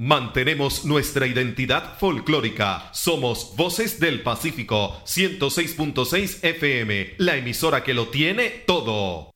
Mantenemos nuestra identidad folclórica. Somos Voces del Pacífico, 106.6 FM, la emisora que lo tiene todo.